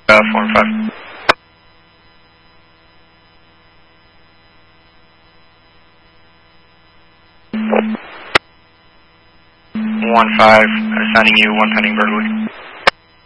4 and 5. 1-5, assigning you 1 pending burglary.